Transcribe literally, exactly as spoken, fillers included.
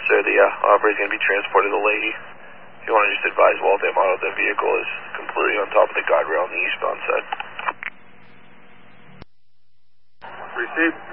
sir. The uh, operator is going to be transported to Leahy. If you want to just advise Waltham Auto, the vehicle is completely on top of the guardrail on the eastbound side. Received.